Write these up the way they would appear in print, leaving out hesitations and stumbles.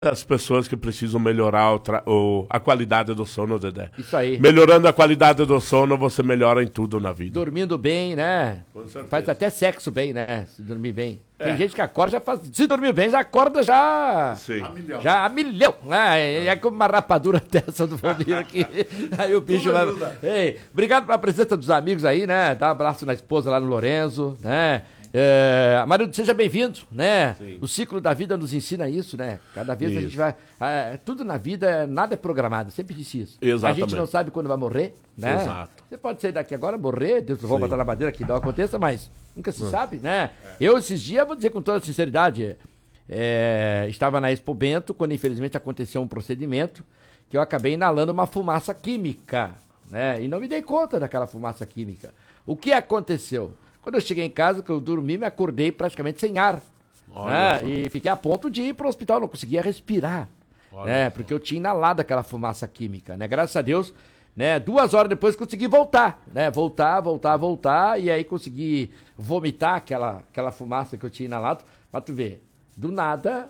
as pessoas que precisam melhorar a qualidade do sono, Dedé. Isso aí. Melhorando a qualidade do sono, você melhora em tudo na vida. Dormindo bem, né? Faz até sexo bem, né? Se dormir bem. Tem gente que acorda, já faz. Se dormir bem, já acorda já. Sim. Já a milhão, né? É como uma rapadura dessa do Valmir aqui. Aí o bicho vai. Ei, obrigado pela presença dos amigos aí, né? Dá um abraço na esposa lá no Lorenzo, né? Amarildo, seja bem-vindo, né? Sim. O ciclo da vida nos ensina isso, né? Cada vez a Isso. gente vai. Tudo na vida, nada é programado, sempre disse isso. Exatamente. A gente não sabe quando vai morrer, né? Exato. Você pode sair daqui agora, morrer, Deus vou Sim. botar na madeira que não aconteça, mas nunca se sabe, né? Eu, esses dias, vou dizer com toda sinceridade, estava na Expo Bento, quando infelizmente aconteceu um procedimento que eu acabei inalando uma fumaça química, né? E não me dei conta daquela fumaça química. O que aconteceu? Quando eu cheguei em casa, que eu dormi, me acordei praticamente sem ar. Né? E fiquei a ponto de ir para o hospital, não conseguia respirar. Né? Porque eu tinha inalado aquela fumaça química. Né? Graças a Deus, né? 2 horas depois consegui voltar. Né? Voltar. E aí consegui vomitar aquela fumaça que eu tinha inalado. Pra tu ver, do nada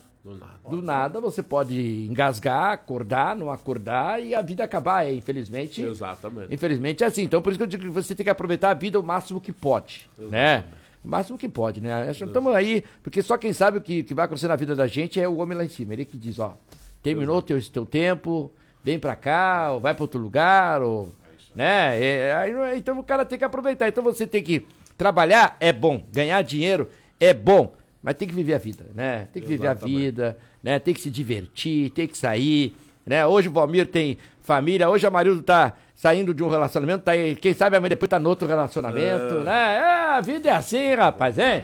você pode engasgar, acordar, não acordar e a vida acabar, infelizmente. Exatamente. Infelizmente é assim. Então por isso que eu digo que você tem que aproveitar a vida o máximo que pode, né? O máximo que pode, né? Estamos aí, porque só quem sabe o que vai acontecer na vida da gente é o homem lá em cima. Ele que diz, ó, terminou o teu tempo, vem pra cá, ou vai pra outro lugar, ou... né? Então o cara tem que aproveitar. Então você tem que trabalhar, é bom. Ganhar dinheiro é bom. Mas tem que viver a vida, né? Tem que viver a vida, né? Tem que se divertir, tem que sair, né? Hoje o Valmir tem família, hoje a Marildo tá saindo de um relacionamento, tá aí, quem sabe amanhã depois tá no outro relacionamento, né? A vida é assim, rapaz, hein?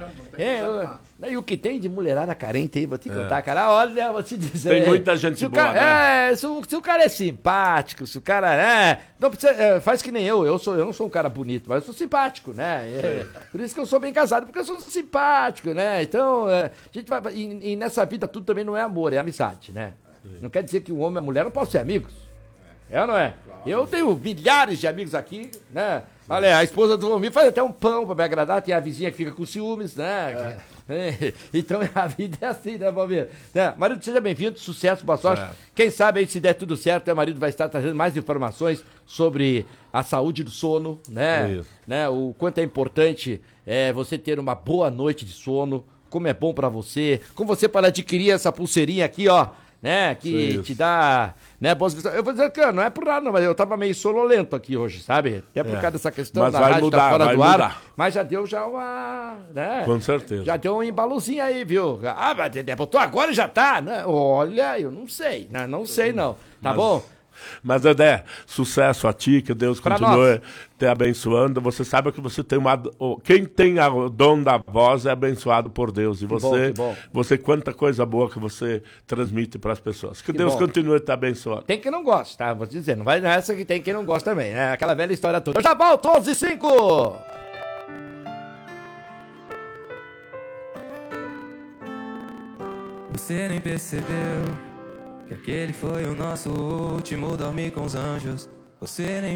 E o que tem de mulherada carente aí, vou te contar, cara, olha, vou te dizer. Tem muita gente boa, cara, né? se o cara é simpático, se o cara, não precisa, faz que nem eu não sou um cara bonito, mas eu sou simpático, né? Por isso que eu sou bem casado, porque eu sou simpático, né? Então, a gente vai, e nessa vida tudo também não é amor, é amizade, né? Não quer dizer que o homem e a mulher não possam ser amigos. É ou não é? Eu tenho milhares de amigos aqui, né? Olha, a esposa do Valmir faz até um pão pra me agradar, tem a vizinha que fica com ciúmes, né? Então a vida é assim, né, Valmir? Marido, seja bem-vindo, sucesso, boa sorte. Quem sabe aí, se der tudo certo, o marido vai estar trazendo mais informações sobre a saúde do sono, né? O quanto é importante você ter uma boa noite de sono, como é bom pra você, como você pode adquirir essa pulseirinha aqui, ó, né, que te dá, né, boas visões. Eu vou dizer que não é por nada, não, mas eu tava meio sonolento aqui hoje, sabe? Até por causa dessa questão mas da vai rádio mudar, tá fora vai do ar, mudar. mas já deu uma, né? Com certeza. Já deu um embalozinho aí, viu? Ah, mas botou agora e já tá, né? Olha, eu não sei, né? Não sei não, tá bom? Mas, Dedé, sucesso a ti, que Deus Pra continue te abençoando. Você sabe que você tem quem tem o dom da voz é abençoado por Deus. E que bom. você quanta coisa boa que você transmite para as pessoas. Que Deus bom. continue te abençoando. Tem quem não gosta, tá? Vou te dizer, não vai nessa que tem quem não gosta também, né? Aquela velha história toda. Eu já volto, 11h05! Você nem percebeu que aquele foi o nosso último dormir com os anjos. Você nem